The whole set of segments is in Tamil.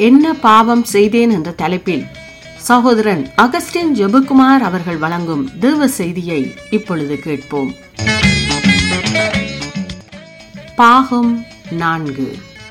என்ன பாவம் செய்தேன் என்ற தலைப்பில் சகோதரன் அகஸ்டின் ஜெபக்குமார் அவர்கள் வழங்கும் தேவ செய்தியை இப்பொழுது கேட்போம். பாகம் 4.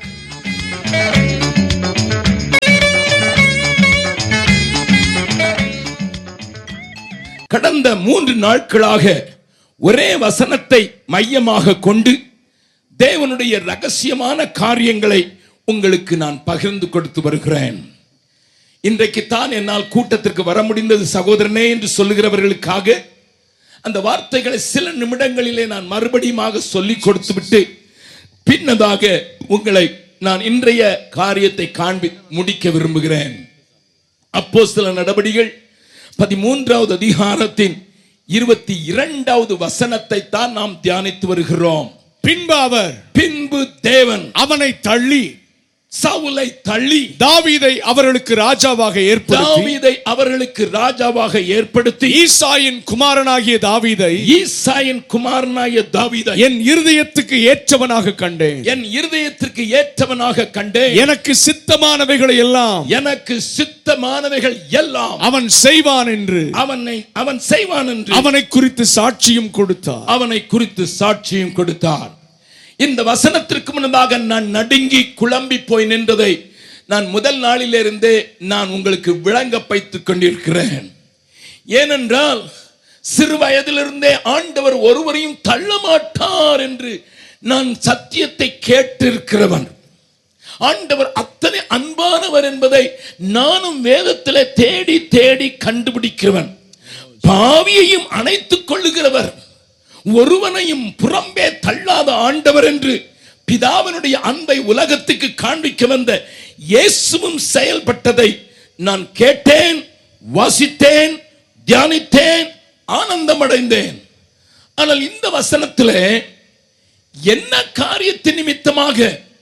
கடந்த 3 நாட்களாக ஒரே வசனத்தை மையமாக கொண்டு தேவனுடைய ரகசியமான காரியங்களை உங்களுக்கு நான் பகிர்ந்து கொடுத்து வருகிறேன். இன்றைக்கு தான் என்னால் கூட்டத்திற்கு வர முடிந்தது சகோதரனே என்று சொல்லுகிறவர்களுக்காக அந்த வார்த்தைகளை சில நிமிடங்களிலே நான் மறுபடியும் சொல்லிக் கொடுத்து விட்டு பின்னதாக உங்களை நான் இன்றைய காரியத்தை முடிக்க விரும்புகிறேன். அப்போஸ்தலர் நடபடிகள் 13வது அதிகாரத்தின் 22வது வசனத்தை தான் நாம் தியானித்து வருகிறோம். பின்பு தேவன் அவனை தள்ளி, சவுலை தள்ளி தாவீதை அவர்களுக்கு ராஜாவாக ஏற்படுத்தி ஈசாயின் குமாரனாகிய தாவீதை என் இருதயத்துக்கு ஏற்றவனாக கண்டேன். எனக்கு சித்தமானவைகள் எல்லாம் அவன் செய்வான் என்று அவனை குறித்து சாட்சியும் கொடுத்தார். இந்த வசனத்திற்கு முன்னதாக நான் நடுங்கி குழம்பி போய் நின்றதை நான் முதல் நாளிலிருந்தே நான் உங்களுக்கு விளங்க வைத்துக் கொண்டிருக்கிறேன். ஏனென்றால் சிறு வயதிலிருந்தே ஆண்டவர் ஒருவரையும் தள்ள மாட்டார் என்று நான் சத்தியத்தை கேட்டிருக்கிறவன். ஆண்டவர் அத்தனை அன்பானவர் என்பதை நானும் வேதத்திலே தேடி தேடி கண்டுபிடிக்கிறவன். பாவியையும் அணைத்துக் கொள்ளுகிறவர், ஒருவனையும் புறம்பே தள்ளாத ஆண்டவர் என்று பிதாவினுடைய அன்பை உலகத்துக்கு காண்பிக்க வந்த இயேசுவும் செயல்பட்டதை நான் கேட்டேன், வாசித்தேன், தியானித்தேன், ஆனந்தம் அடைந்தேன். ஆனால் இந்த வசனத்திலே என்ன காரியத்தின் நிமித்தமாக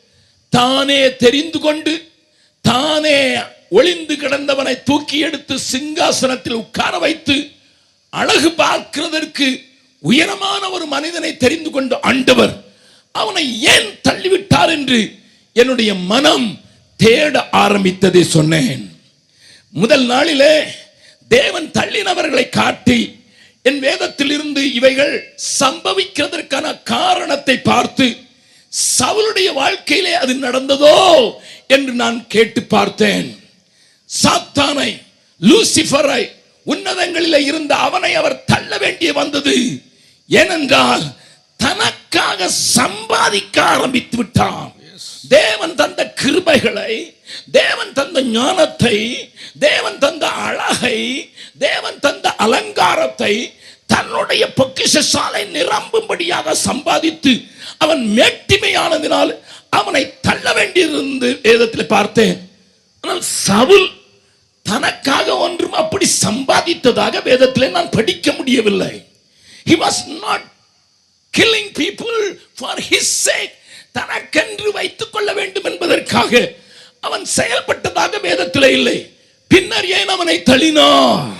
தானே தெரிந்து கொண்டு தானே ஒளிந்து கிடந்தவனை தூக்கி எடுத்து சிங்காசனத்தில் உட்கார வைத்து அழகு பார்க்கிறதற்கு உயரமான ஒரு மனிதனை தெரிந்து கொண்டு ஆண்டவர் அவனை ஏன் தள்ளிவிட்டார் என்று என்னுடைய மனம் தேட ஆரம்பித்ததை சொன்னேன். முதல் நாளிலே தேவன் தள்ளினவர்களை காட்டி என் வேதத்தில் இருந்து இவைகள் சம்பவிக்கிறதற்கான காரணத்தை பார்த்து சவுலுடைய வாழ்க்கையிலே அது நடந்ததோ என்று நான் கேட்டு பார்த்தேன். சாத்தானை, லூசிபரை, உன்னதங்களிலே இருந்த அவனை அவர் தள்ள வேண்டிய வந்தது. ஏனென்றால் தனக்காக சம்பாதிக்க ஆரம்பித்து விட்டான். தேவன் தந்த கிருபைகளை, தேவன் தந்த ஞானத்தை, தேவன் தந்த அழகை, தேவன் தந்த அலங்காரத்தை தன்னுடைய பொக்கிஷசாலை நிரம்பும்படியாக சம்பாதித்து அவன் மேட்டிமையானதினால் அவனை தள்ள வேண்டியிருந்து வேதத்தில் பார்த்தேன். ஆனால் சவுல் தனக்காக ஒன்றும் அப்படி சம்பாதித்ததாக வேதத்திலே நான் படிக்க முடியவில்லை. He was not killing people for his sake. தனக்கென்று வைத்துக் கொள்ள வேண்டும் என்பதற்காக அவன் செயல்பட்டதாக வேதத்திலே இல்லை. பின்னர் ஏன் அவனை தள்ளினார்?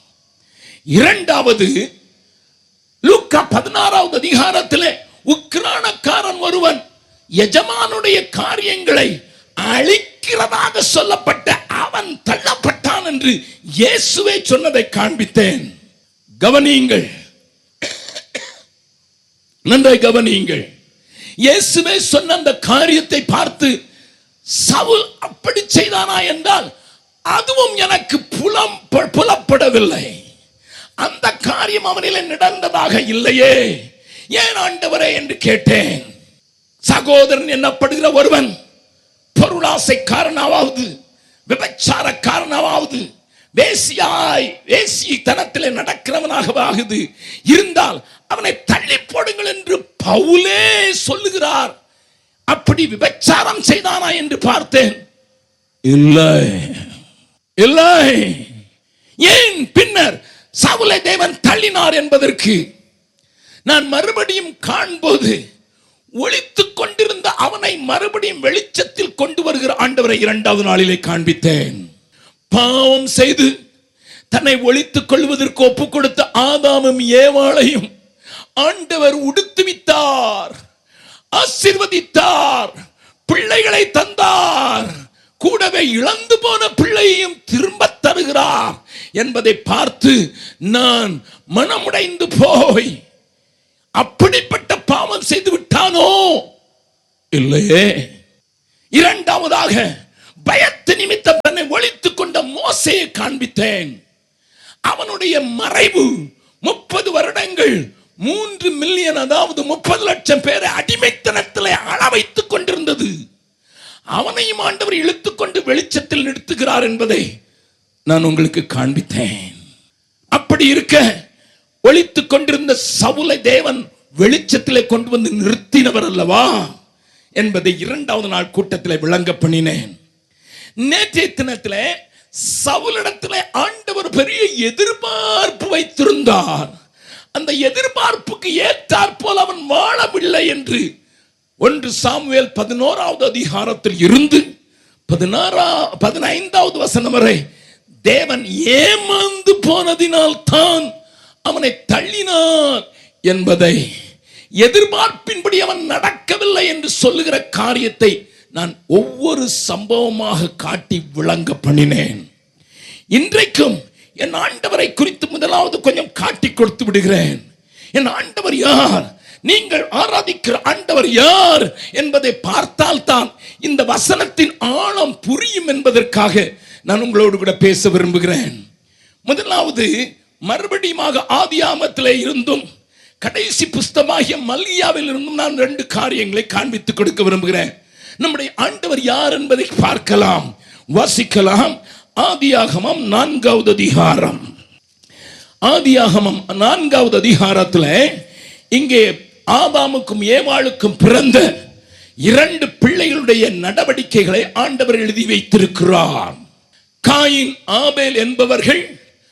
இரண்டாவது, லூக்கா 16வது அதிகாரத்திலே உக்கிரானக்காரன் ஒருவன் எஜமானுடைய காரியங்களை அழிக்கிறதாக சொல்லப்பட்ட அவன் தள்ளப்பட்டான் என்று இயேசுவே சொன்னதை காண்பித்தேன். கவனியுங்கள், நன்றாய் கவனியுங்கள். இயேசுவே சொன்ன அந்த காரியத்தை பார்த்து சவுல் அப்படி செய்தானா என்றால் அதுவும் எனக்கு புலப்படவில்லை. அந்த காரியம் அவனில் நடந்ததாக இல்லையே, ஏன் ஆண்டவரே என்று கேட்டேன். சகோதரன் என்னப்படுகிற ஒருவன் பொருளாசைக்காரனாவது, விபச்சாரக்காரனாவது, வேசித்தனத்திலே நடக்கிறவனாகவாகுது இருந்தால் அவனை தள்ளி போடுங்கள் என்று பவுலே சொல்லுகிறார். அப்படி விபச்சாரம் செய்தானா என்று பார்த்தேன், இல்லை. ஏன் பின்னர் சவுலை தேவன் தள்ளினார் என்பதற்கு நான் மறுபடியும் காண்போது ஒளித்துக் கொண்டிருந்த அவனை மறுபடியும் வெளிச்சத்தில் கொண்டு வருகிற ஆண்டவரை 2வது நாளிலே காண்பித்தேன். பாவம் செய்து தன்னை ஒளித்துக் கொள்வதற்கு ஒப்புக் கொடுத்த ஆதாமும் ஏவாளையும் ஆண்டவர் உடுத்துவித்தார், ஆசீர்வதித்தார், பிள்ளைகளை தந்தார், கூடவே இழந்து போன பிள்ளையையும் திரும்ப தருகிறார் என்பதை பார்த்து நான் மனமுடைந்து போய் அப்படிப்பட்ட பாவம் செய்து விட்டானோ இல்லையே. இரண்டாவதாக பயத்து நிமித்தம் தன்னை ஒளித்துக் கொண்ட மோசேயை காண்பித்தேன். அவனுடைய மறைவு 30 வருடங்கள் 3 மில்லியன், அதாவது 30 லட்சம் பேரை அடிமைத்தனத்திலே அள வைத்துக் கொண்டிருந்தது. அவனையும் ஆண்டவர் இழுத்துக் கொண்டு வெளிச்சத்தில் நிறுத்துகிறார் என்பதை நான் உங்களுக்கு காண்பித்தேன். அப்படி இருக்க ஒளித்துக் கொண்டிருந்த சவுலை தேவன் வெளிச்சத்திலே கொண்டு வந்து நிறுத்தினவர் அல்லவா என்பதை 2வது நாள் கூட்டத்தில் விளங்க பண்ணினேன். நேற்றைய தினத்திலே சவுலிடத்திலே ஆண்டவர் பெரிய எதிர்பார்ப்பு வைத்திருந்தார். அந்த எதிர்பார்ப்புக்கு ஏற்றாற் போல் அவன் வாழவில்லை என்று 1 சாமுவேல் 11வது அதிகாரத்தில் இருந்து 15வது வசனம் வரை தேவன் ஏமாந்து போனதினால் தான் அவனை தள்ளினார் என்பதை, எதிர்பார்ப்பின்படி அவன் நடக்கவில்லை என்று சொல்லுகிற காரியத்தை நான் ஒவ்வொரு சம்பவமாக காட்டி விளங்க பண்ணினேன். இன்றைக்கும் என் ஆண்டவரை குறித்து முதலாவது கொஞ்சம் காட்டி கொடுத்து விடுகிறேன். என் ஆண்டவர் யார், நீங்கள் ஆராதிக்கிற ஆண்டவர் யார் என்பதை பார்த்தால்தான் இந்த வசனத்தின் ஆழம் புரியும் என்பதற்காக நான் உங்களோடு கூட பேச விரும்புகிறேன். முதலாவது மறுபடியும் ஆதியாகமத்திலே இருந்தும் கடைசி புஸ்தகமாகிய மல்கியாவில் இருந்தும் நான் 2 காரியங்களை காண்பித்துக் கொடுக்க விரும்புகிறேன். நம்முடைய ஆண்டவர் யார் என்பதை பார்க்கலாம், வாசிக்கலாம். ஆதியாகமம் 4வது அதிகாரம். ஆதியாகமம் 4வது அதிகாரத்தில் இங்கே ஆதாமுக்கும் ஏவாளுக்கும் பிறந்த 2 பிள்ளைகளுடைய நடவடிக்கைகளை ஆண்டவர் எழுதி வைத்திருக்கிறார். காயின் ஆபேல் என்பவர்கள்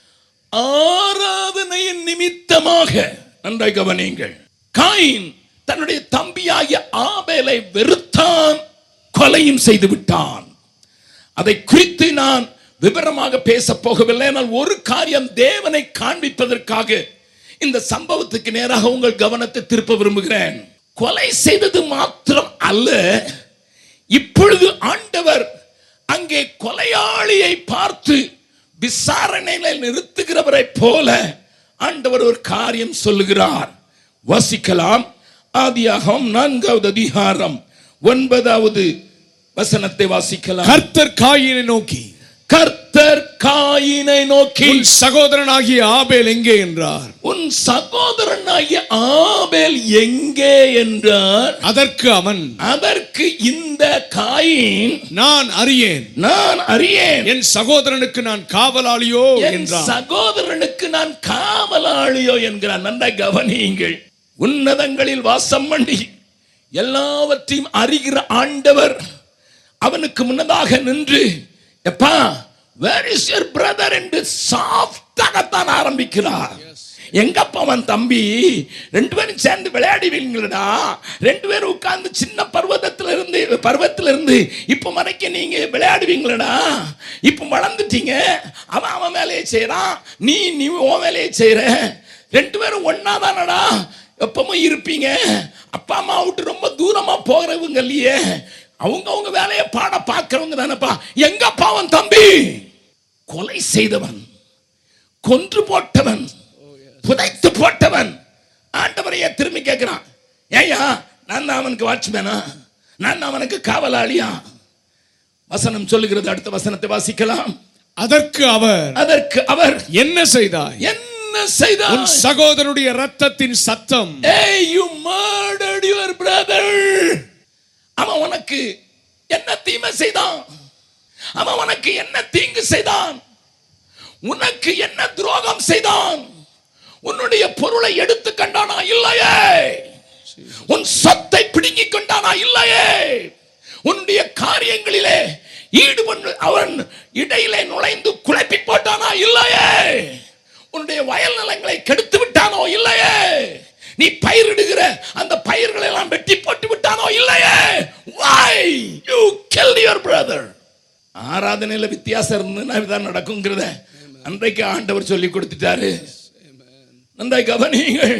ஆராதனையின் நிமித்தமாக, நன்றாய் கவனியுங்கள், காயின் தன்னுடைய தம்பியாகிய ஆபேலை வெறுத்தான், கொலையும் செய்து விட்டான். அதை குறித்து நான் விவரமாக பேச போகவில்லை. ஆனால் ஒரு காரியம் தேவனை காண்பிப்பதற்காக இந்த சம்பவத்துக்கு நேராக உங்கள் கவனத்தை திருப்ப விரும்புகிறேன். கொலை செய்தது மாத்திரம் அல்ல, இப்பொழுது ஆண்டவர் அங்கே கொலையாளியை பார்த்து விசாரணையில நிறுத்துகிறவரை போல ஆண்டவர் ஒரு காரியம் சொல்லுகிறார். வாசிக்கலாம். ஆதியாகமம் 4வது அதிகாரம் 9வது வசனத்தை வாசிக்கலாம். கர்த்தர் காயினை நோக்கி, கர்த்தர் காயினை நோக்கி, உன் சகோதரனாகிய ஆபேல் எங்கே என்றார். உன் சகோதரனாகிய ஆபேல் எங்கே என்றார். அதற்கு அவன், அதற்கு இந்த காயின், நான் அறியேன், நான் அறியேன், என் சகோதரனுக்கு நான் காவலாளியோ என்றார். சகோதரனுக்கு நான் காவலாளியோ என்கிறான். நன்றாக கவனியுங்கள். உன்னதங்களில் வாசம் பண்ணி எல்லாவற்றையும் அறிகிற ஆண்டவர் அவனுக்கு முன்னதாக நின்று, எப்பா where is your brother என்று சாஃப்டாகத்தான் ஆரம்பிக்கிறார். எங்கப்பா அவன் தம்பி, 2 பேரும் சேர்ந்து விளையாடுவீங்களா, 2 பேரும் உட்கார்ந்து சின்ன பருவத்திலிருந்து இப்ப வரைக்கும் நீங்க விளையாடுவீங்களா, இப்ப வளர்ந்துட்டீங்க, அவன் வேலையை செய்யறான், நீ உன் வேலையை செய்யற, 2 பேரும் ஒன்னாதானடா எப்பவும் இருப்பீங்க, அப்பா அம்மா விட்டு ரொம்ப தூரமா போகிறவங்க இல்லையே, அவங்க வேலையை பாட பார்க்கிறவங்க தானப்பா, எங்கப்பா அவன் தம்பி? கொலை செய்தவன், கொன்று போட்டவன், புதைத்து போட்டவன் ஆண்டவரையே திரும்பி கேட்கிறான். ஏயா நான் தான் அவனுக்கு வாட்ச்மேனா, நான் அவனுக்கு காவலாளியா? வசனம் சொல்லுகிறது. அடுத்த வசனத்தை வாசிக்கலாம். அதற்கு அவர் என்ன செய்தாய், என்ன செய்தாய்? உன் சகோதரனுடைய இரத்தத்தின் சத்தம். Hey, you murdered your brother. அவன் உனக்கு என்ன தீமை செய்தான்? அவன் உனக்கு என்ன தீங்கு செய்தான்? உனக்கு என்ன துரோகம் செய்தான்? உன்னுடைய பொருளை எடுத்து கண்டானா இல்லையே? உன் சொத்தை பிடுங்கி கொண்டானா இல்லையே? உன்னுடைய காரியங்களிலே ஈடுபட்டு அவன் இடையிலே நுழைந்து குழப்பி போட்டானா இல்லையே? உன்னுடைய வயல் நிலங்களை கெடுத்து விட்டானோ இல்லையே? நீ பயிரிடுகிற அந்த பயிர்களை எல்லாம் வெட்டி போட்டு விட்டானோ இல்லையே? Why you killed your brother? ஆராதனையில வித்தியாசம் இருந்ததுன்னா இதுதான் நடக்குங்கிறத அன்றைக்கு ஆண்டவர் சொல்லி கொடுத்துட்டாரு. நன்றாய் கவனியுங்கள்.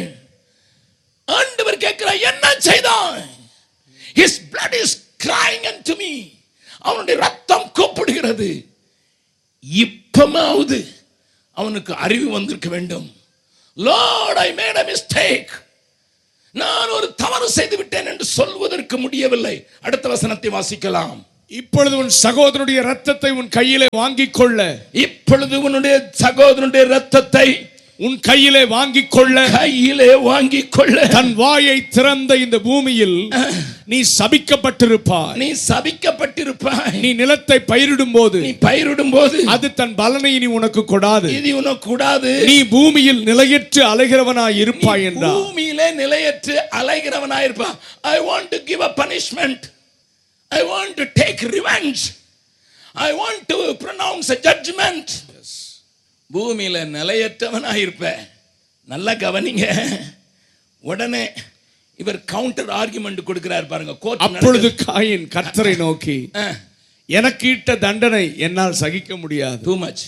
ஆண்டவர் கேட்கிறார், என்ன செய்தான்? His blood is crying unto me. அவனுடைய ரத்தம் கூப்பிடுகிறது. இப்பமாவது அவனுக்கு அறிவு வந்திருக்க வேண்டும். Lord, I made a mistake. நான் ஒரு தவறு செய்து விட்டேன் என்று சொல்வதற்கு முடியவில்லை. அடுத்த வசனத்தை வாசிக்கலாம். இப்பொழுது உன் சகோதரனுடைய ரத்தத்தை உன் கையிலே வாங்கிக் கொள்ள. இப்பொழுது உன்னுடைய சகோதரனுடைய ரத்தத்தை உன் கையிலே வாங்கிக் கொள்ள. கையிலே வாங்கிக் கொள்ள. தன் வாயை திறந்த இந்த பூமியில் நீ சபிக்கப்பட்டிருப்பாய். நீ சபிக்கப்பட்டிருப்பாய். நீ நிலத்தை பயிரிடும் போது அது தன் பலனை நீ உனக்கு கொடாது. இது உனக்கு கூடாது. நீ பூமியில் நிலையற்று அலைகிறவனாய் இருப்பாய் என்றார். பூமியிலே நிலையற்று அலைகிறவனாய் இருப்பாய். I want to give a punishment. I want to take revenge. I want to pronounce a judgment. பூமியில நிலையற்றவனாய் இருப்ப. நல்லா கவனிங்க. உடனே இவர் கவுண்டர் ஆர்குமெண்ட் கொடுக்கிறார் பாருங்க. அப்பொழுது காயின் கர்த்தரை நோக்கி, எனக்கு இட்ட தண்டனை என்னால் சகிக்க முடியாது. Too much.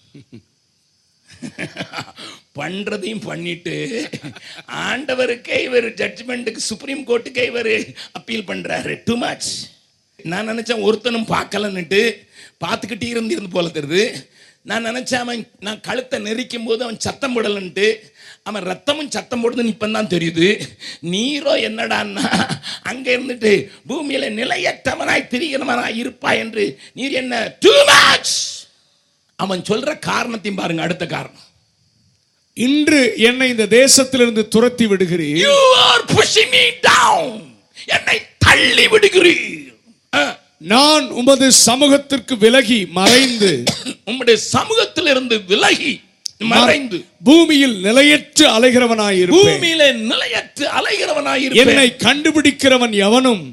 பண்றதையும் பண்ணிட்டு ஆண்டவருக்கே இவர் ஜட்ஜ்மெண்ட்டுக்கு சுப்ரீம் கோர்ட்டுக்கே இவர் அப்பீல் பண்றாரு. Too much. நான் நினைச்சேன் ஒருத்தனும் பார்க்கலன்னுட்டு பார்த்துக்கிட்டே இருந்து போல தெரியுது. நான் நினைச்சேன் அவன் நான் கழுத்தை நெரிக்கும் போது அவன் சத்தம் போடலன்ட்டு, அவன் ரத்தமும் சத்தம் போடுதுன்னு இப்பதான் தெரியுது. நீரோ என்னடான்னா அங்க இருந்துட்டு பூமியில நிலையற்றவனாய் திரிகிறவனாய் இருப்பாய் என்று நீர் என்ன டூ மச். அவன் சொல்ற காரணத்தையும் பாருங்க. அடுத்த காரணம், இன்று என்னை இந்த தேசத்திலிருந்து துரத்தி விடுகிறீர். You are pushing me down. என்னை தள்ளி விடுகிறீர். நான் உமது சமூகத்திற்கு விலகி மறைந்து, உம்முடைய சமூகத்திலிருந்து விலகி மறைந்து பூமியில் நிலையற்று அலைகிறவனாய் இருப்பேன். பூமியிலே நிலையற்று அலைகிறவனாய் இருப்பேன். என்னை கண்டுபிடிக்கிறவன் எவனும்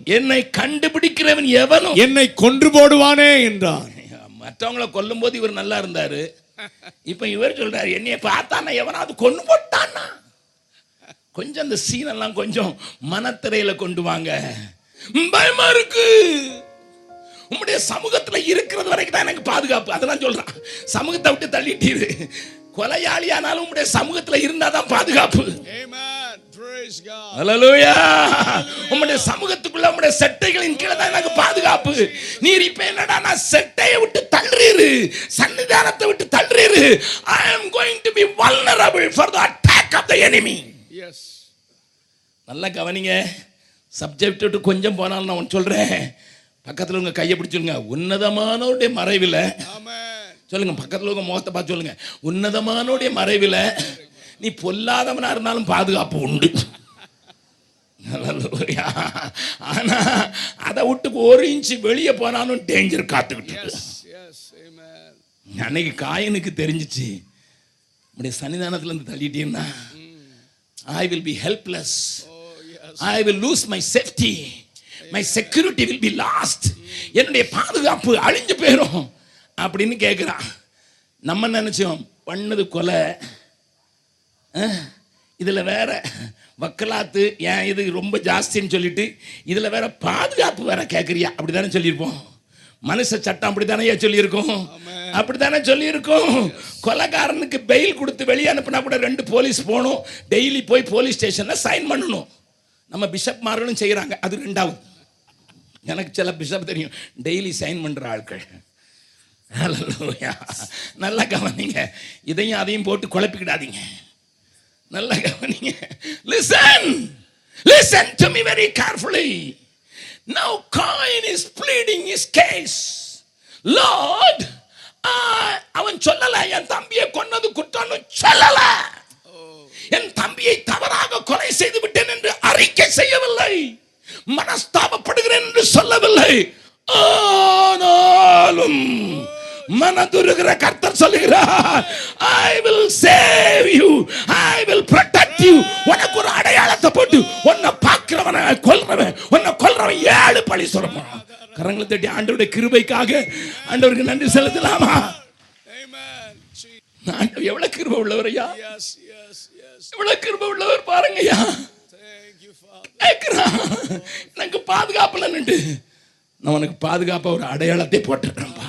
என்னை கொன்று போடுவானே என்றான். மற்றவங்களை கொல்லும் போது இவர் நல்லா இருந்தாரு. இப்ப இவர் சொல்றாரு, என்னைய பார்த்தானா எவனாவது கொண்டு போட்டானா. கொஞ்சம் அந்த சீன் எல்லாம் கொஞ்சம் மனத்திரையில கொண்டு வாங்க. பயமா இருக்கு. உம்முடைய சமூகத்துல இருக்கிறது வரைக்கும் தான் எனக்கு பாதுகாப்பு. அதெல்லாம் சொல்றான். சமூகத்தை விட்டு தள்ளிட்டீரு. கொலையாளியானாலும் உம்முடைய சமூகத்துல இருந்தாதான் பாதுகாப்பு. ஹல்லேலூயா. உம்முடைய சமூகத்துக்குள்ள உம்முடைய செட்டைகளின் கீழே தான் எனக்கு பாதுகாப்பு. நீர் இப்ப என்னடா நான் செட்டையை விட்டு தள்ளுறீரு, சன்னிதானத்தை விட்டு தள்ளுறீரு. I am going to be vulnerable for the attack of the enemy. Yes. நல்லா கவனிங்க. சப்ஜெக்ட் விட்டு கொஞ்சம் போனாலும் நான் சொல்றேன். பக்கத்துல உங்க கையை பிடிச்சுங்க. உன்னதமானோருடைய மறைவில் சொல்லுங்க. பக்கத்துல உங்க முகத்தை பார்த்து சொல்லுங்க. உன்னதமானோருடைய மறைவில் நீ பொல்லாதவனா இருந்தாலும் பாதுகாப்பு உண்டு. ஆனா அதை விட்டு ஒரு இன்ச்சு வெளியே போனாலும் டேஞ்சர் காத்துக்கிட்டு. அன்னைக்கு காயனுக்கு தெரிஞ்சிச்சு, உடைய சன்னிதானத்துல இருந்து தள்ளிட்டீங்கன்னா I will be helpless. I will lose my safety. My security will be lost. என்னுடைய பாதுகாப்பு அழிஞ்சு போயிடும் அப்படின்னு கேட்கிறான். நம்ம நினைச்சோம் பண்ணது கொலை, இதுல வேற வக்கலாத்து, ஏன் இது ரொம்ப ஜாஸ்தின்னு சொல்லிட்டு இதுல வேற பாதுகாப்பு வேற கேட்கறியா அப்படித்தானே சொல்லியிருப்போம். மனுஷ சட்டம் அப்படித்தானே சொல்லியிருக்கோம். அப்படித்தானே சொல்லியிருக்கோம். கொலைகாரனுக்கு பெயில் கொடுத்து வெளியே அனுப்பினா கூட 2 போலீஸ் போகணும். டெய்லி போய் போலீஸ் ஸ்டேஷன்ல சைன் பண்ணணும். நம்ம பிஷப் மார்களும் செய்யறாங்க. அது 2வது. எனக்கு சில பிஷப் தெரியும், டெய்லி சைன் பண்ற ஆட்கள். நல்லா கவனிங்க. இதையும் அதையும் போட்டு குழப்பிக்கிடாதீங்க. நல்லா கவனிங்க. Listen to me very carefully. Now Cain is pleading his case. Lord, அவன் சொல்லல என் தம்பியை கொன்னது குற்றம்னு சொல்லல. என் தம்பியை தவறாக கொலை செய்து விட்டேன் என்று அறிக்கை செய்யவில்லை. மனஸ்தாபப்படுகிறேன் என்று சொல்லவில்லை. ஆனாலும் மனதுருகிற கர்த்தர் சொல்லுகிறார், I will save you, I will protect you. உனக்கு ஒரு அடையாளத்தை போட்டு உன்னை பார்க்கிறவனை கொல்றவன், உன்னை கொல்றவன் 7 பழி சொல்றான். கரங்களை தட்டி ஆண்டவருடைய கிருபைக்காக ஆண்டவருக்கு நன்றி செலுத்தலாமா? ஆண்டவர் எவ்வளவு கிருபை உள்ளவர் ஐயா. எவ்வளவு கிருபை உள்ளவர் பாருங்க ஐயா. எனக்கு பாதுகாப்புல நின்று நான் உனக்கு பாதுகாப்பா ஒரு அடையாளத்தை போட்டுறேன்பா.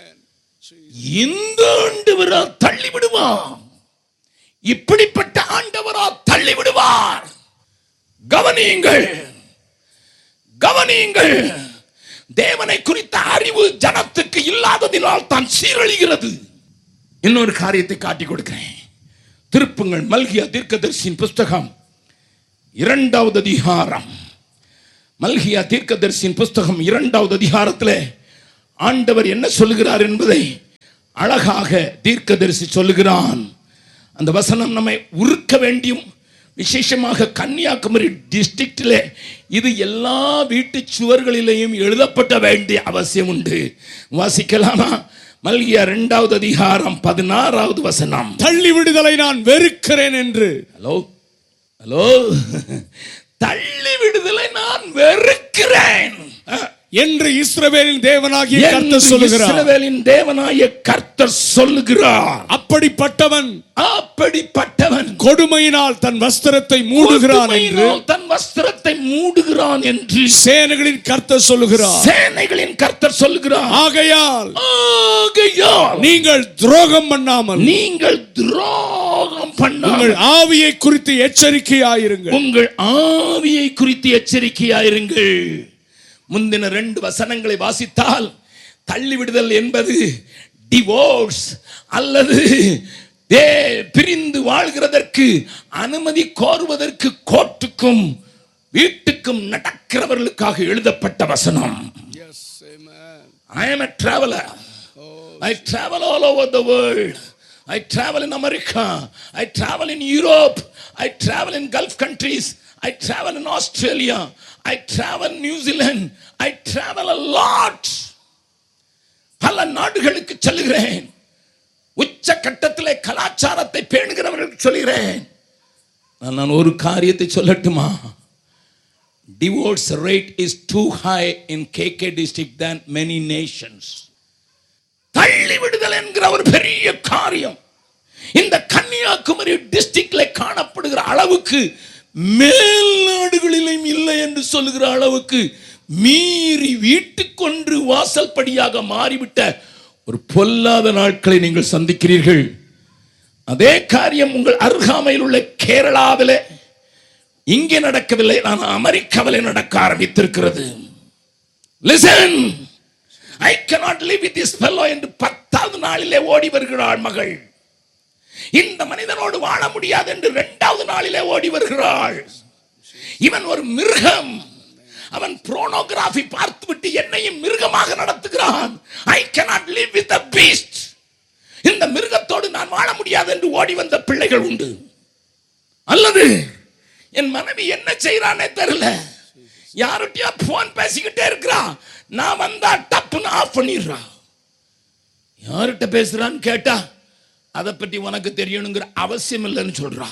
இந்த ஆண்டவரா தள்ளி விடுவார். இப்படிப்பட்ட ஆண்டவரா தள்ளி விடுவார். கவனியுங்கள், கவனியுங்கள். தேவனை குறித்த அறிவு ஜனத்துக்கு இல்லாததினால் தான் சீரழிகிறது. இன்னொரு காரியத்தை காட்டிக் கொடுக்கிறேன். திருப்புங்கள் மல்கியா தீர்க்கதரிசியின் புஸ்தகம் 2வது அதிகாரம். மல்கியா தீர்க்கதரிசியின் புஸ்தகம் 2வது அதிகாரத்தில் ஆண்டவர் என்ன சொல்லுகிறார் என்பதை அழகாக தீர்க்கதரிசி சொல்லுகிறான். அந்த வசனம் நம்மை உருக்க வேண்டியும், விசேஷமாக கன்னியாகுமரி டிஸ்ட்ரிக்டில் இது எல்லா வீட்டு சுவர்களிலேயும் எழுதப்பட்ட வேண்டிய அவசியம் உண்டு. வாசிக்கலாமா? மல்கியா 2வது அதிகாரம் 16வது வசனம். தள்ளி விடுதலை நான் வெறுக்கிறேன் என்று. ஹலோ ஹலோ தள்ளி விடுதலை நான் வெறுக்கிறேன் என்று இஸ்ரவேலின் தேவனாகிய கர்த்தர் சொல்லுகிறார். இஸ்ரவேலின் தேவனாகிய கர்த்தர் சொல்லுகிறார். அப்படிப்பட்டவன் கொடுமையினால் தன் வஸ்திரத்தை மூடுகிறான் என்று, தன் வஸ்திரத்தை மூடுகிறான் என்று சேனைகளின் கர்த்தர் சொல்லுகிறார். சேனைகளின் கர்த்தர் சொல்லுகிறார். ஆகையால் நீங்கள் துரோகம் பண்ணாமல் உங்கள் ஆவியை குறித்து எச்சரிக்கையாயிருங்கள். உங்கள் ஆவியை குறித்து எச்சரிக்கையாயிருங்கள். முந்தின 2 வசனங்களை வாசித்தால் தள்ளிவிடுதல் என்பது டிவோர்ஸ் அல்லது பிரிந்து வாழ்கிறதற்கு அனுமதி கோருவதற்கு கோர்ட்டுக்கும் வீட்டுக்கும் நடக்கிறவர்களுக்காக எழுதப்பட்ட வசனம். I am a traveler. I travel all over the world. I travel in America. I travel in Europe. I travel in Gulf countries. I travel in Australia. I travel New Zealand. I travel a lot. பல நாடுகளுக்கு செல்கிறேன். உச்ச கட்டத்திலே கலாச்சாரத்தை பேணுகிறவர்களுக்கு சொல்கிறேன். நான் ஒரு காரியத்தை சொல்லட்டுமா? Divorce rate is too high in KK district than many nations. தள்ளி விடுதல் என்கிற ஒரு பெரிய காரியம் இந்த கன்னியாகுமரி டிஸ்ட்ரிக்ட்ல காணப்படுகிற அளவுக்கு மேல் நாடுகளிலும் இல்லை என்று சொல்லுகிற அளவுக்கு மீறி வீட்டுக்கொன்று வாசல் படியாக மாறிவிட்ட ஒரு பொல்லாத நாட்களை நீங்கள் சந்திக்கிறீர்கள். அதே காரியம் உங்கள் அருகாமையில் உள்ள கேரளாவில் இங்கே நடக்கவில்லை, ஆனால் அமெரிக்காவில் நடக்க ஆரம்பித்திருக்கிறது. Listen, I cannot live with this fellow என்று 10வது நாளிலே ஓடி வருகிறாள் மகள். இந்த மனிதனோடு வாழ முடியாது என்று 2வது நாளிலே ஓடி வருகிறாள். இவன் ஒரு மிருகம். அவன் போர்னோகிராஃபி பார்த்துவிட்டு என்னையும் மிருகமாக நடத்துகிறான். I cannot live with a beast. இந்த மிருகத்தோடு நான் வாழ முடியாது என்று ஓடி வந்த பிள்ளைகள் உண்டு. அல்லது என் மனைவி என்ன செய்யறானே தெரியல, யார்கிட்டயா போன் பேசிக்கிட்டே இருக்கிறா, நான் வந்தா டப்புன்னு ஆஃப் பண்ணிடுறா. யார்கிட்ட பேசுறான்னு கேட்டா அதை பற்றி உனக்கு தெரியணுங்கிற அவசியம் இல்லைன்னு சொல்றா.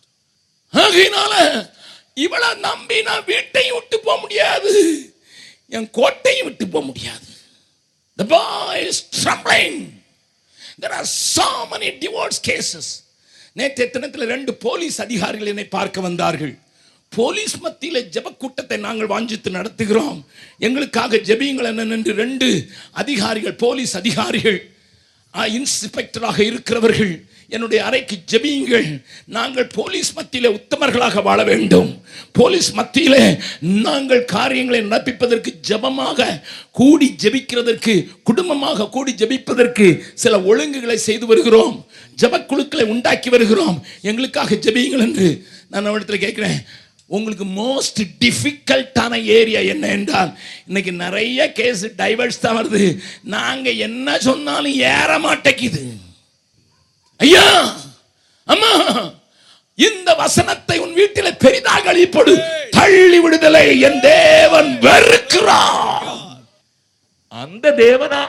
ஆகையினால இவளை நம்பி நான் வீட்டையும் விட்டு போக முடியாது, என் கோட்டையும் விட்டு போக முடியாது. The boy is trembling. There are so many divorce cases. நேற்றைய தினத்தில் 2 போலீஸ் அதிகாரிகள் என்னை பார்க்க வந்தார்கள். போலீஸ் மத்தியில் ஜெப கூட்டத்தை நாங்கள் வாஞ்சித்து நடத்துகிறோம், எங்களுக்காக ஜெபியுங்கள் என்று 2 அதிகாரிகள், போலீஸ் அதிகாரிகள், இன்ஸ்பெக்டராக இருக்கிறவர்கள் என்னுடைய அறைக்கு ஜெபியுங்கள். நாங்கள் போலீஸ் மத்தியிலே உத்தமர்களாக வாழ வேண்டும். போலீஸ் மத்தியிலே நாங்கள் காரியங்களை நடப்பிப்பதற்கு, ஜெபமாக கூடி ஜெபிக்கிறதற்கு, குடும்பமாக கூடி ஜெபிப்பதற்கு சில ஒழுங்குகளை செய்து வருகிறோம், ஜெபக்குழுக்களை உண்டாக்கி வருகிறோம். எங்களுக்காக ஜெபியுங்கள் என்று நான் அவரிடத்தில் கேட்கிறேன். உங்களுக்கு மோஸ்ட் டிஃபிகல்ட்டான ஏரியா என்ன என்றால், இன்னைக்கு நிறைய கேஸ் டைவர்ஸ் தான் வருது. நாங்க என்ன சொன்னாலும் ஏற மாட்டேங்குது. ஐயா, அம்மா, இந்த வசனத்தை உன் வீட்டில் பெரிதாக அழிப்படு. தள்ளி விடுதலை என் தேவன் வெறுக்கிறார். அந்த தேவனா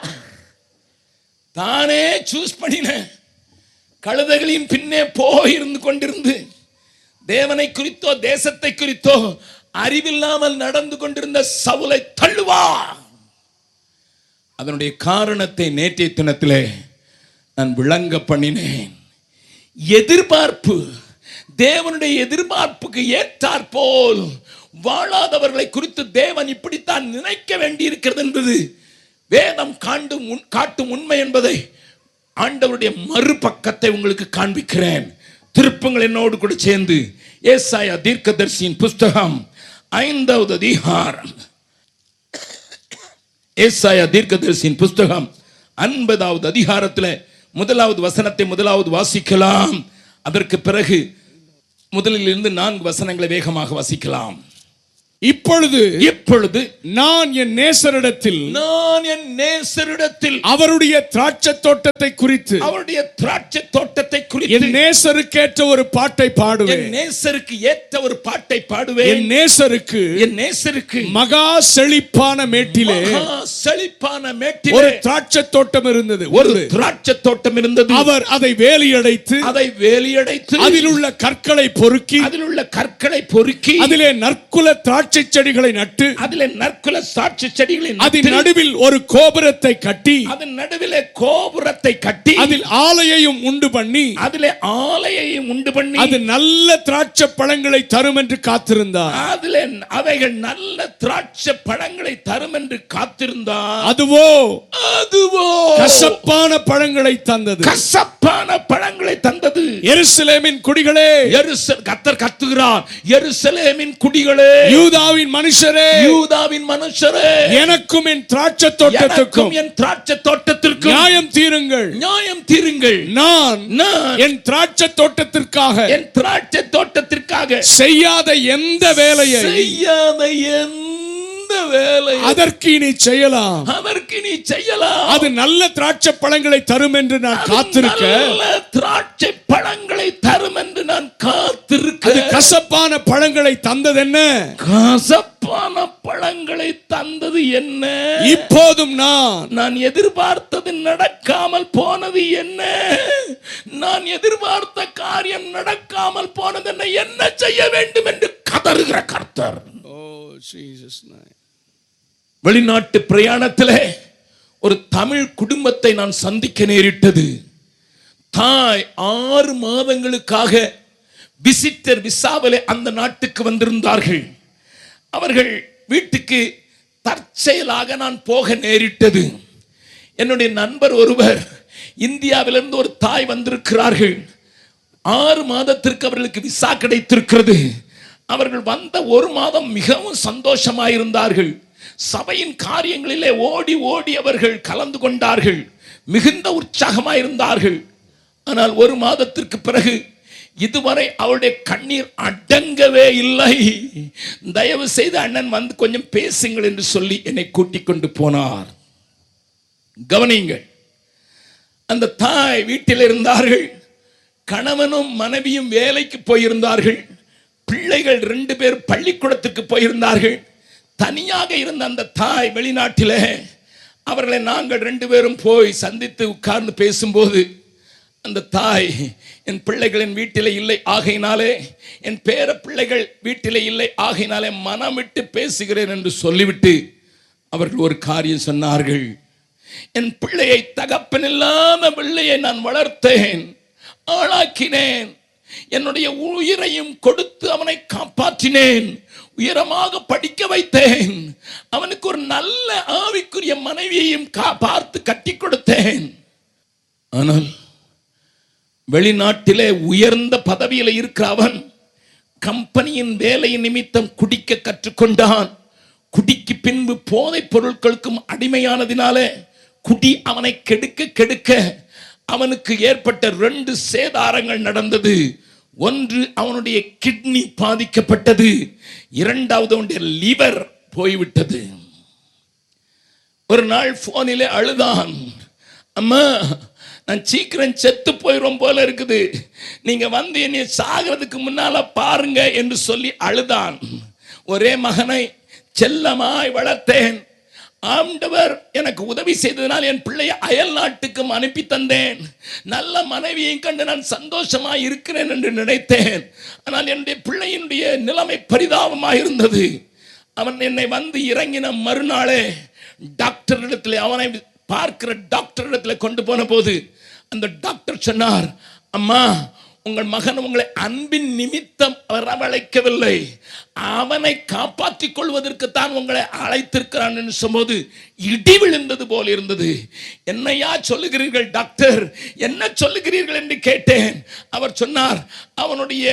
தானே சூஸ் பண்ணின கழுதைகளின் பின்னே போயிருந்து கொண்டிருந்து தேவனை குறித்தோ தேசத்தை குறித்தோ அறிவில்லாமல் நடந்து கொண்டிருந்த சவுலை தள்ளுவா. அதனுடைய காரணத்தை நேற்றைய தினத்திலே நான் விளங்க பண்ணினேன். எதிர்பார்ப்பு, தேவனுடைய எதிர்பார்ப்புக்கு ஏற்றாற்போல் வாழாதவர்களை குறித்து தேவன் இப்படித்தான் நினைக்க வேண்டி இருக்கிறது என்பது வேதம் காட்டும் உண்மை என்பதை ஆண்டவருடைய மறுபக்கத்தை உங்களுக்கு காண்பிக்கிறேன். திருப்பங்கள் என்னோடு கூட சேர்ந்து ஏசாயா தீர்க்கதரிசியின் புஸ்தகம் 5வது அதிகாரம் ஏசாயா தீர்க்கதரிசியின் புஸ்தகம் 50வது அதிகாரத்தில் 1வது வசனத்தை முதலாவது வாசிக்கலாம். அதற்கு பிறகு முதலில் இருந்து 4 வசனங்களை வேகமாக வாசிக்கலாம். இப்பொழுது நான் என் நேசரிடத்தில் அவருடைய திராட்சை தோட்டத்தை குறித்து என் நேசருக்கேற்ற ஒரு பாட்டை பாடுவேன். என் நேசருக்கு மகா செழிப்பான மேட்டிலே ஒரு திராட்சை தோட்டம் இருந்தது. அவர் அதை வேலியடைத்து அதில் உள்ள கற்களை பொறுக்கி அதிலே நற்குல திராட்சை செடிகளை நட்டு அதன் நடுவில் ஒரு கோபுரத்தை கட்டி அதில் ஆலையையும் உண்டு பண்ணி அது நல்ல திராட்சை பழங்களை தரும் என்று காத்திருந்தார். அவைகள் நல்ல திராட்சை பழங்களை தரும் என்று காத்திருந்தார். அதுவோ கசப்பான பழங்களை தந்தது. எருசலேமின் குடிகளே, கர்த்தர் கத்துகிறார், எருசலேமின் குடிகளே, யூதாவின் மனுஷரே, எனக்கும் என் திராட்சை தோட்டத்திற்கும் நியாயம் தீருங்கள். நான் என் திராட்சை தோட்டத்திற்காக செய்யாத எந்த வேலையை அதற்கு நீ செய்யலாம். அது நல்ல திராட்சை பழங்களை தரும் என்று நான் காத்திருக்க, திராட்சை பழங்களை தரும் என்று நான் காத்திருக்க, அது கசப்பான பழங்களை தந்தது என்ன? கசப்பான பழங்களை தந்தது என்ன? இப்போதும் நான் எதிர்பார்த்தது நடக்காமல் போனது என்ன? நான் எதிர்பார்த்த காரியம் நடக்காமல் போனது என்ன? என்ன செய்ய வேண்டும் என்று கதறுகிற கர்த்தர். வெளிநாட்டு பிரயாணத்தில் ஒரு தமிழ் குடும்பத்தை நான் சந்திக்க நேரிட்டது. தாய் 6 மாதங்களுக்காக விசிட்டர் விசாவிலே அந்த நாட்டுக்கு வந்திருந்தார்கள். அவர்கள் வீட்டுக்கு தற்செயலாக நான் போக நேரிட்டது. என்னுடைய நண்பர் ஒருவர், இந்தியாவிலிருந்து ஒரு தாய் வந்திருக்கிறார்கள். 6 மாதத்திற்கு அவர்களுக்கு விசா கிடைத்திருக்கிறது. அவர்கள் வந்த 1 மாதம் மிகவும் சந்தோஷமாயிருந்தார்கள். சபையின் காரியங்களிலே ஓடி ஓடி அவர்கள் கலந்து கொண்டார்கள். மிகுந்த உற்சாகமாயிருந்தார்கள். ஆனால் 1 மாதத்திற்கு பிறகு இதுவரை அவருடைய கண்ணீர் அடங்கவே இல்லை. தயவு செய்து அண்ணன் வந்து கொஞ்சம் பேசுங்கள் என்று சொல்லி என்னை கூட்டிக் கொண்டு போனார். கவனியுங்கள், அந்த தாய் வீட்டில் இருந்தார்கள். கணவனும் மனைவியும் வேலைக்கு போயிருந்தார்கள். பிள்ளைகள் 2 பேர் பள்ளிக்கூடத்துக்கு போயிருந்தார்கள். தனியாக இருந்த அந்த தாய் வெளிநாட்டிலே அவர்களை நாங்கள் 2 பேரும் போய் சந்தித்து உட்கார்ந்து பேசும்போது, அந்த தாய், என் பிள்ளைகளின் வீட்டிலே இல்லை ஆகையினாலே, என் பேர பிள்ளைகள் வீட்டிலே இல்லை ஆகையினாலே மனமிட்டு பேசுகிறேன் என்று சொல்லிவிட்டு அவர்கள் ஒரு காரியம் சொன்னார்கள். என் பிள்ளையை, தகப்பனில்லாத பிள்ளையை நான் வளர்த்தேன், ஆளாக்கினேன், என்னுடைய உயிரையும் கொடுத்து அவனை காப்பாற்றினேன், உயரமாக படிக்க வைத்தேன், அவனுக்கு ஒரு நல்ல ஆவிக்குரிய மனைவியையும் பார்த்து கட்டி கொடுத்தேன். ஆனால் வெளிநாட்டிலே உயர்ந்த பதவியில் இருக்கிற அவன் கம்பெனியின் வேலை நிமித்தம் குடிக்க கற்றுக்கொண்டான். குடிக்கு பின்பு போதைப் பொருட்களுக்கும் அடிமையானதினாலே குடி அவனை கெடுக்க கெடுக்க அவனுக்கு ஏற்பட்ட 2 சேதாரங்கள் நடந்தது. ஒன்று, அவனுடைய கிட்னி பாதிக்கப்பட்டது. 2வது, அவனுடைய லிவர் போய்விட்டது. ஒரு நாள் போனிலே அழுதான், அம்மா நான் சீக்கிரம் செத்து போயிடும் போல இருக்குது, நீங்க வந்து என்னை சாகிறதுக்கு முன்னால பாருங்க என்று சொல்லி அழுதான். ஒரே மகனை செல்லமாய் வளர்த்தேன். ஆண்டவர் எனக்கு உதவி செய்ததனால் என் பிள்ளையை அயல் நாட்டுக்கும் அனுப்பி தந்தேன். நல்ல மனைவியையும் கண்டு நான் சந்தோஷமாய் இருக்கிறேன் என்று நினைத்தேன். ஆனால் என்னுடைய பிள்ளையினுடைய நிலைமை பரிதாபமாக இருந்தது. அவன் என்னை வந்து இறங்கின மறுநாளே டாக்டர் இடத்துல, அவனை பார்க்கிற டாக்டர் இடத்துல கொண்டு போன போது அந்த டாக்டர் சொன்னார், அம்மா உங்கள் மகன் உங்களை அன்பின் நிமித்தம் வரவழைக்கவில்லை, அவனை காப்பாற்றிக் கொள்வதற்குத்தான் உங்களை அழைத்திருக்கிறான் என்று சொன்னபோது இடி விழுந்தது போல் இருந்தது. என்னையா சொல்லுகிறீர்கள் டாக்டர், என்ன சொல்லுகிறீர்கள் என்று கேட்டேன். அவர் சொன்னார், அவனுடைய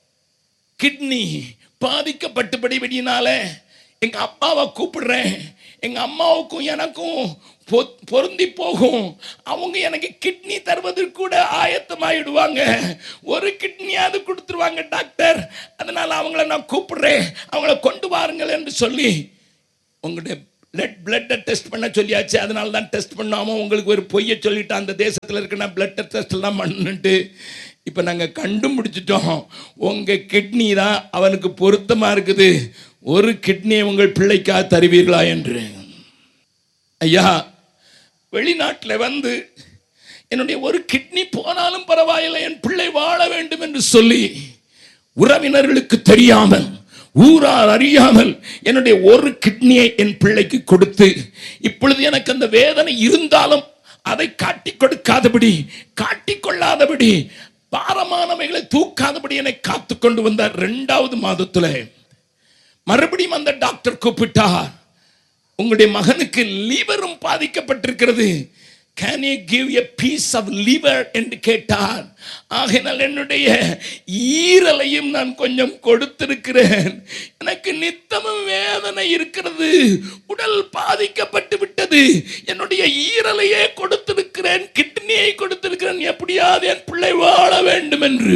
கிட்னி பாதிக்கப்பட்டபடினால எங்க அப்பாவை கூப்பிடுறேன், எங்க அம்மாவுக்கும் எனக்கும் பொருந்தி போகும். அவங்க எனக்கு கிட்னி தருவதற்கு கூட ஆயத்தமாயிடுவாங்க. ஒரு கிட்னியாவது கொடுத்துருவாங்க டாக்டர், அதனால அவங்கள நான் கூப்பிடுறேன், அவங்கள கொண்டு வாருங்கள் என்று சொல்லி உங்களுடைய பிளட்டை டெஸ்ட் பண்ண சொல்லியாச்சு. அதனால தான் டெஸ்ட் பண்ணாம உங்களுக்கு ஒரு பொய்யை சொல்லிட்டு அந்த தேசத்தில் இருக்க நான் பிளட் டெஸ்ட் எல்லாம் பண்ணிட்டு இப்போ நாங்கள் கண்டுபிடிச்சிட்டோம், உங்கள் கிட்னி தான் அவனுக்கு பொருத்தமாக இருக்குது, ஒரு கிட்னியை உங்கள் பிள்ளைக்காக தருவீர்களா என்று. ஐயா, வெளிநாட்டில் வந்து என்னுடைய ஒரு கிட்னி போனாலும் பரவாயில்லை, என் பிள்ளை வாழ வேண்டும் என்று சொல்லி உறவினர்களுக்கு தெரியாமல், ஊரார் அறியாமல் என்னுடைய ஒரு கிட்னியை என் பிள்ளைக்கு கொடுத்து, இப்பொழுது எனக்கு அந்த வேதனை இருந்தாலும் அதை காட்டிக் கொடுக்காதபடி, காட்டிக்கொள்ளாதபடி, பாரமானவைகளை தூக்காதபடி என்னை காத்து கொண்டு வந்தார். 2வது மாதத்துல மறுபடியும் அந்த டாக்டர் கூப்பிட்டார், உங்களுடைய மகனுக்கு லிவரும் பாதிக்கப்பட்டிருக்கிறது, can you give a piece of liver என்று கேட்டார். ஆகையால் என்னுடைய ஈரலையும் நான் கொஞ்சம் கொடுத்திருக்கிறேன். எனக்கு நித்தமும் வேதனை இருக்கிறது, உடல் பாதிக்கப்பட்டு விட்டது, என்னுடைய ஈரலையே கொடுத்திருக்கிறேன், கிட்னியை கொடுத்திருக்கிறேன், எப்படியாவது என் பிள்ளை வாழ வேண்டும் என்று.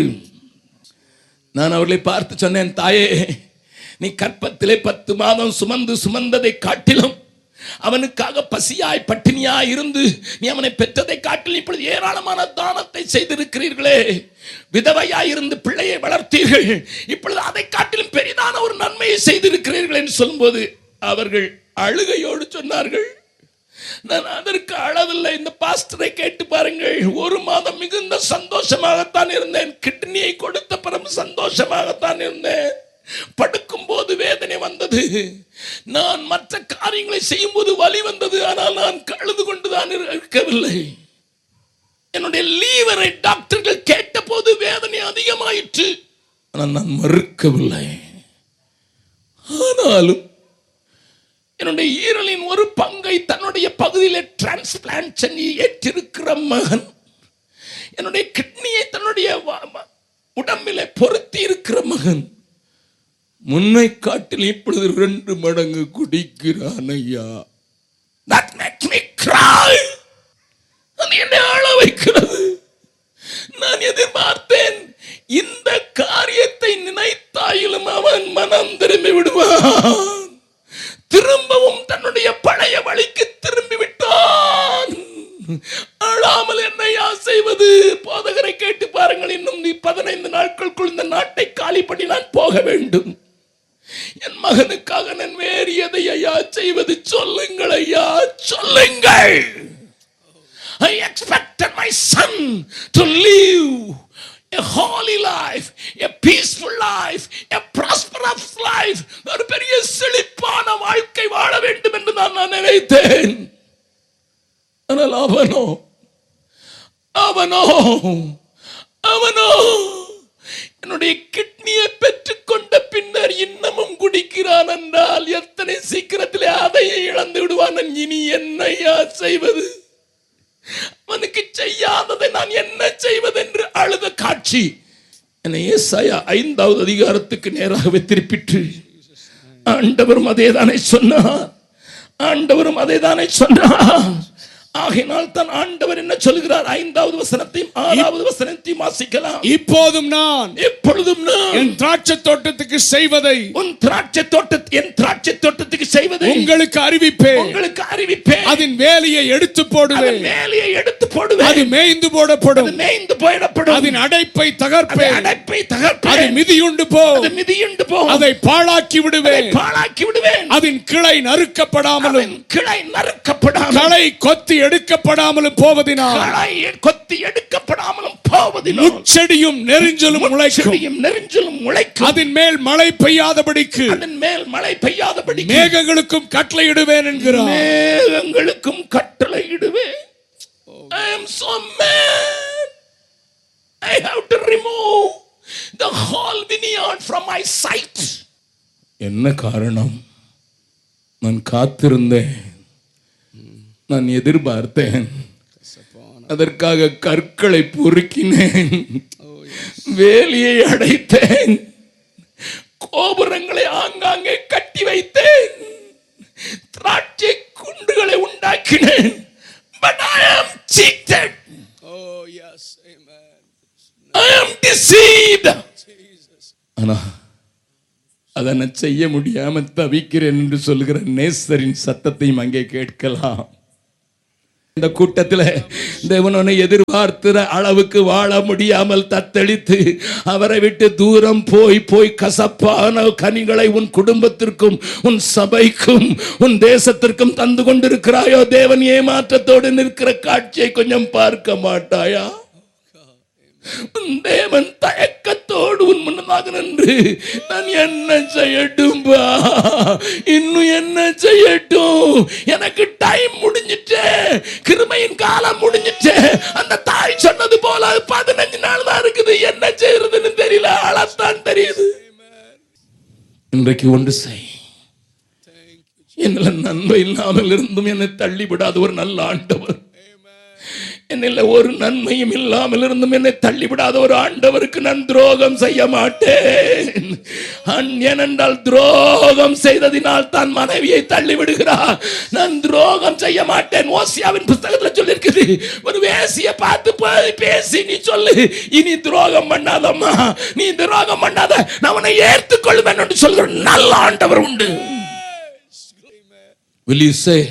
நான் அவர்களை பார்த்து சொன்னேன், தாயே, நீ கற்பத்திலே 10 மாதம் சுமந்ததை காட்டிலும் அவனுக்காக பசியாய் பட்டினியாய் இருந்து நீ அவனை பெற்றதை காட்டில் இப்பொழுது ஏராளமான தானத்தை செய்திருக்கிறீர்களே, விதவையாய் இருந்து பிள்ளையை வளர்த்தீர்கள், இப்பொழுது அதை காட்டிலும் பெரிதான ஒரு நன்மையை செய்திருக்கிறீர்கள் என்று சொல்லும்போது அவர்கள் அழுகையோடு சொன்னார்கள், நான் அதற்கு அளவில்லை. இந்த பாஸ்டரை கேட்டு பாருங்கள், 1 மாதம் மிகுந்த சந்தோஷமாகத்தான் இருந்தேன், கிட்னியை கொடுத்த பிறகு சந்தோஷமாகத்தான் இருந்தேன், படுக்கும் போது வேதனை வந்தது, நான் மற்ற காரியங்களை செய்யும் போது வலி வந்தது, ஆனால் நான் அழுது கொண்டுதான் இருக்கவில்லை. என்னுடைய லீவரை டாக்டர்கள் கேட்ட போது வேதனை அதிகமாயிற்று, ஆனால் நான் மறுக்கவில்லை. ஆனாலும் என்னுடைய ஈரலின் ஒரு பங்கை தன்னுடைய பகுதியில் டிரான்ஸ்பிளான்ட் பண்ணி ஏற்றிருக்கிற மகன், என்னுடைய கிட்னியை தன்னுடைய உடம்பிலே பொருத்தி இருக்கிற மகன் முன்னை காட்டில் இப்பொழுது 2 மடங்கு குடிக்கிறான். ஐயா, that makes me cry. அது என்னை அழ வைக்கிறது. நான் எதிர்பார்த்தேன், இந்த காரியத்தை நினைத்தாயிலும் அவன் மனம் திரும்பி விடுவான், திரும்பவும் தன்னுடைய பழைய வழிக்கு திரும்பி விட்டான். அழாமல் என்னையா செய்வது? போதகரை கேட்டு பாருங்கள், இன்னும் 15 நாட்களுக்குள் இந்த நாட்டை காலி பண்ணி நான் போக வேண்டும். என் மகனுக்காக நான் வேறு எதை ஐயா செய்வது? சொல்லுங்கள் ஐயா, சொல்லுங்கள். I expected my son to live a holy life, a peaceful life, a prosperous life, ஒரு பெரிய செழிப்பான வாழ்க்கை வாழ வேண்டும் என்று நான் நினைத்தேன். ஆனால் அவனோ என்னுடைய கிட்னியை பெற்றுக்கொண்ட பின்னர் இன்னமும் குடிக்கிறான் என்றால் எத்தனை சீக்கிரத்திலே அதையே இழந்து விடுவான். இனி என்னையா செய்வது? அவனுக்கு செய்யாததை நான் என்ன செய்வது என்று அழுத காட்சி என்னை ஏசாயா 5வது அதிகாரத்துக்கு நேராகவே திருப்பிற்று. ஆண்டவரும் அதேதானே சொன்னார். ஆகையினால் தான் ஆண்டவர் என்ன சொல்கிறார்? 5வது வசனத்தையும் 6வது வசனத்தையும் வாசிக்கலாம். இப்பொழுதும் நான் என் திராட்சை தோட்டத்துக்கு செய்வதை, என் திராட்சை தோட்டத்துக்கு செய்வதை உங்களுக்கு அறிவிப்பேன். அதன் வேலையை எடுத்து போடுவேன். அது மேய்ந்து போடப்படும். அதன் அடைப்பை தகர்ப்பேன். அது மிதியுண்டு போகும். அதை பாழாக்கி விடுவேன். அதன் கிளை நறுக்கப்படாமலும் களை கொத்தி எடுக்கப்படாமலும் போவதினால் முச்செடியும் நெரிஞ்சலும் முளைக்கும். அதன் மேல் மழை பெய்யாதபடிக்கு மேகங்களுக்கும் கட்டளையிடுவேன் என்கிறார். மேகங்களுக்கும் கட்டளையிடுவேன். I am so mad. I have to remove the whole vineyard from my sight. என்ன காரணம்? நான் காத்திருந்தேன், நான் எதிர்பார்த்தேன், அதற்காக கற்களை பொறுக்கினேன், வேலியை அடைத்தேன், கோபுரங்களை ஆங்காங்கே கட்டி வைத்தேன். திராட்சை குண்டுகளை உண்டாக்கினேன். But I am cheated. Oh yes, amen. I am deceived. ஆனா அதை நான் செய்ய முடியாம தவிக்கிறேன் என்று சொல்லுகிற நேசரின் சத்தத்தையும் அங்கே கேட்கலாம். இந்த கூட்டத்தில் தேவனை எதிர்பார்க்கிற அளவுக்கு வாழ முடியாமல் தத்தளித்து அவரை விட்டு தூரம் போய் கசப்பான கனிகளை உன் குடும்பத்திற்கும் உன் சபைக்கும் உன் தேசத்திற்கும் தந்து கொண்டிருக்கிறாயோ? தேவன் ஏமாற்றத்தோடு நிற்கிற காட்சியை கொஞ்சம் பார்க்க மாட்டாயா? உன் தேவன் தயக்கத்தோடு உன் முன்னதாக நின்று நான் என்ன செய்யட்டும்பா, இன்னும் என்ன செய்யட்டும், எனக்கு டைம் முடிஞ்சிட்டு, கிருபையின் காலம் முடிஞ்சிட்டு, அந்த தாய் சொன்னது போல 15 நாள் தான் இருக்குது, என்ன செய்யறதுன்னு தெரியல, அழத்தான் தெரியுது. இன்றைக்கு ஒன்று செய். என்ன நன்மை இல்லாமல் இருந்தும் என்னை தள்ளிவிடாத ஒரு நல்ல ஆண்டவர், என்னில் ஒரு நன்மையும் இல்லாமல் இருந்தும் என்னை தள்ளிவிடாத ஒரு ஆண்டவருக்கு நான் துரோகம் செய்ய மாட்டேன். ஏனென்றால் துரோகம் செய்ததினால் தான் மனைவியை தள்ளிவிடுகிறார். நான் துரோகம் செய்ய மாட்டேன். ஓசியாவின் புத்தகத்தில் சொல்லியிருக்குது, ஒரு வேசியை பார்த்து பேசி நீ சொல்லு, இனி துரோகம் பண்ணாதம்மா, நீ துரோகம் பண்ணாத, நான் உன்னை ஏற்றுக்கொள்வேன் என்று சொல்கிற நல்ல ஆண்டவர் உண்டு. Will you say,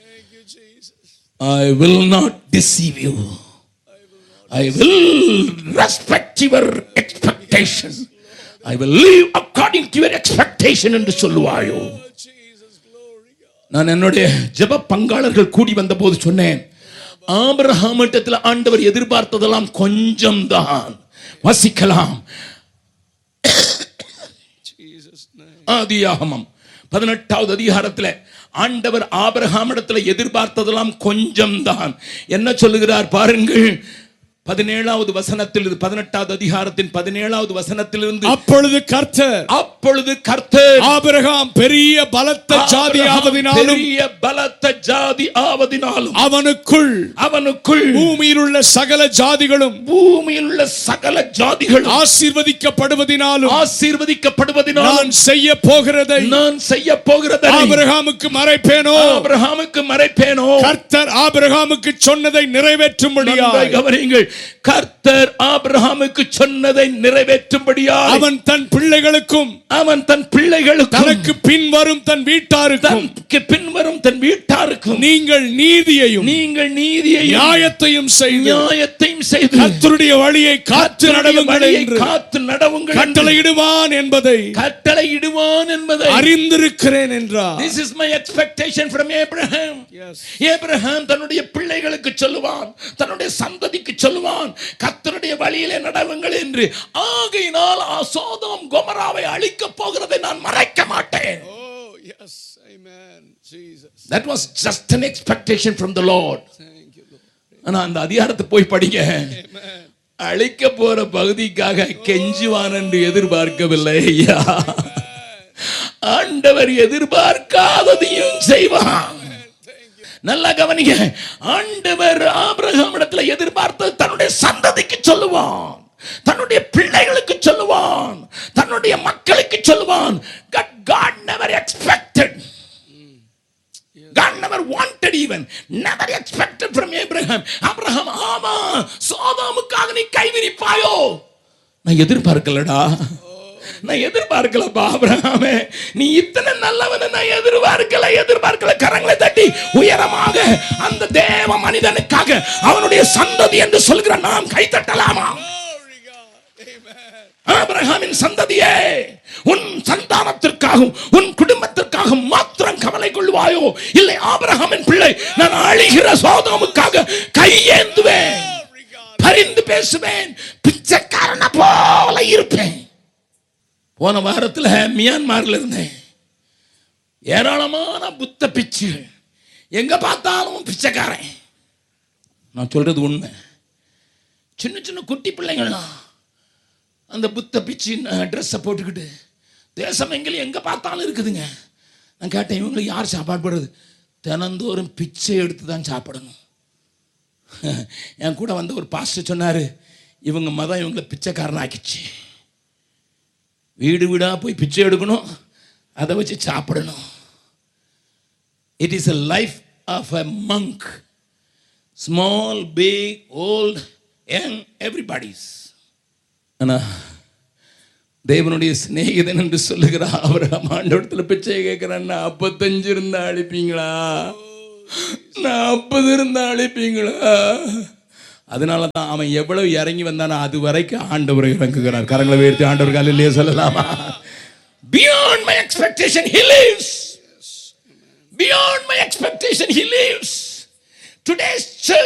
I will not deceive you. I will respect your expectation. I will live according to your expectation என்று சொல்லுவாயோ? நான் என்னுடைய ஜெப பங்காளர்கள் கூடி வந்த போது சொன்னேன், ஆபிரகாமிடத்தில் ஆண்டவர் எதிர்பார்த்ததெல்லாம் கொஞ்சம் தான். வசிக்கலாம். ஆதியாகமம் 18வது அதிகாரத்தில் ஆண்டவர் ஆபிரகாமிடத்தில் எதிர்பார்த்ததெல்லாம் கொஞ்சம் தான். என்ன சொல்லுகிறார் பாருங்கள், 17வது வசனத்தில் 18வது அதிகாரத்தின் 17வது வசனத்திலிருந்து, அப்பொழுது கர்த்தர் ஆபிரகாம் பெரிய பலத்த ஜாதி ஆவதினாலும் அவனுக்குள் பூமியில் உள்ள சகல ஜாதிகளும் ஆசீர்வதிக்கப்படுவதினாலும் நான் செய்ய போகிறதை ஆபிரகாமுக்கு மறைப்பேனோ. கர்த்தர் ஆபிரகாமுக்கு சொன்னதை நிறைவேற்றும்படியாக, கவனியுங்கள், கர்த்தர் ஆபிரகாமுக்கு சொன்னதை நிறைவேற்றும்படியாக அவன் தன் பிள்ளைகளுக்கும் தனக்கு பின்வரும் தன் வீட்டாருக்கும் நீங்கள் நீதியையும் நியாயத்தையும் செய்து கர்த்தருடைய வழியை காத்து நடவுங்கள் கட்டளையிடுவான் என்பதை அறிந்திருக்கிறேன் என்றார். This is my expectation from Abraham. Abraham தன்னுடைய பிள்ளைகளுக்கு சொல்லுவான், தன்னுடைய சந்ததிக்கு சொல்லுவான், கர்த்தருடைய வழியிலே நடவுங்கள் என்று. ஆகையினால் சோதோம் கொமோராவை அழிக்க போகிறதை நான் மறைக்க மாட்டேன். Oh yes, amen, Jesus. That was just an expectation from the Lord. Thank you, Lord. ஆனா அந்த அதிகாரத்தை போய் படிங்க. அழிக்க போற பகுதிக்காக கெஞ்சுவான் என்று எதிர்பார்க்கவில்லை. ஐயா, ஆண்டவர் எதிர்பார்க்காததையும் செய்வான். நல்ல கவனிங்க, ஆண்டவர் ஆபிரகாமிடத்தில் எதிர்பார்த்தது தன்னுடைய சந்ததிக்கு சொல்லுவான், தன்னுடைய பிள்ளைகளுக்கு சொல்லுவான், தன்னுடைய மக்களுக்கு சொல்லுவான். God never expected, God never wanted, even never expected from Abraham. Abraham, ஆமா சோதோமுக்காக நீ கைவிரிப்பாயோ? நான் எதிர்பார்க்கலடா, நான் எதிர்பார்க்கல ஆபிரகாமே, நீ இத்தனை நல்லவன நான் எதிர்பார்க்கல. கரங்களை தட்டி உயரமாக அந்த தேவ மனிதனுக்காக, அவனுடைய சந்ததி என்று சொல்கிற நாம் கை தட்டலாமா? ஆபிரகாமின் சந்ததியே, உன் சந்தானத்திற்காகவும் உன் குடும்பத்திற்காகவும் மாத்திரம் கவலை கொள்வாயோ? இல்லை, ஆபிரகாமின் பிள்ளை, நான் அழிகிற சோதோமுக்காக கையேந்துவேன், பரிந்து பேசுவேன், பிச்சைக்காரன போல இருப்பேன். போன வாரத்தில் மியான்மர்ல இருந்தேன். ஏராளமான புத்த பிச்சுகள், எங்க பார்த்தாலும் பிச்சைக்காரன். நான் சொல்றது உண்மை. சின்ன சின்ன குட்டி பிள்ளைங்கள்லாம் அந்த புத்த பிச்சு ட்ரெஸ்ஸை போட்டுக்கிட்டு தேசம் எங்கேயும் எங்கே பார்த்தாலும் இருக்குதுங்க. நான் கேட்டேன், இவங்களுக்கு யார் சாப்பாடு போடுறது? தினந்தோறும் பிச்சை எடுத்து தான் சாப்பிடணும். என் கூட வந்த ஒரு பாஸ்டர் சொன்னார், இவங்க மதம் இவங்களை பிச்சைக்காரன் ஆக்கிச்சு. வீடு வீடாக போய் பிச்சை எடுக்கணும், அதை வச்சு சாப்பிடணும். It is a life of a monk. Small, big, old, young, everybody's. ஆனா தேவனுடைய சிநேகிதன் என்று சொல்லுகிறார். அவர் ஆண்டவரத்தில் பிச்சை கேட்கிறான். 45 இருந்தா அழிப்பீங்களா? 40 இருந்தா அழிப்பீங்களா? அதனால தான் அவன் எவ்வளவு இறங்கி வந்தானோ அது வரைக்கும் ஆண்டவர் இறங்குகிறார். கரங்களை உயர்த்தி ஆண்டவர் அல்லேலூயா சொல்லலாமா? Beyond my expectation he lives. Beyond my expectation he lives. Today's church